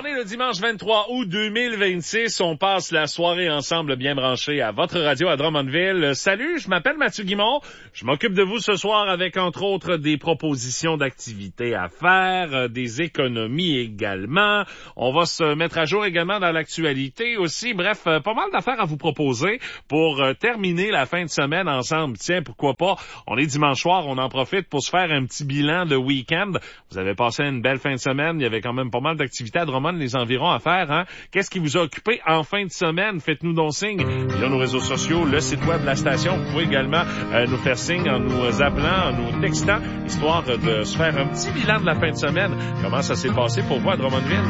est le dimanche 23 août 2026. On passe la soirée ensemble bien branchés à votre radio à Drummondville. Salut, je m'appelle Mathieu Guimond. Je m'occupe de vous ce soir avec, entre autres, des propositions d'activités à faire, des économies également. On va se mettre à jour également dans l'actualité aussi. Bref, pas mal d'affaires à vous proposer pour terminer la fin de semaine ensemble. Tiens, pourquoi pas? On est dimanche soir, on en profite pour se faire un petit bilan de week-end. Vous avez passé une belle fin de semaine. Il y avait quand même pas mal d'activités à Drummond, les environs à faire, hein? Qu'est-ce qui vous a occupé en fin de semaine? Faites-nous donc signe. Il y a nos réseaux sociaux, le site web de la station. Vous pouvez également nous faire signe en nous appelant, en nous textant, histoire de se faire un petit bilan de la fin de semaine. Comment ça s'est passé pour vous à Drummondville?